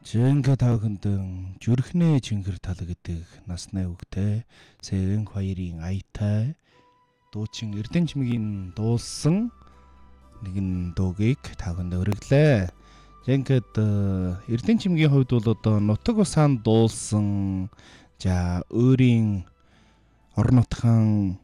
Жинка таахындан зүрхнээ чингэр тал гэдэг насны үгтэй Сэрэн хоёрын аятай дуучин Эрдэнэчмгийн дуулсан нэгэн дуугийг таахынд өргөлээ. Жинкад Эрдэнэчмгийн хувьд бол одоо нутаг усаан дуулсан за өөрийн орон нутгийн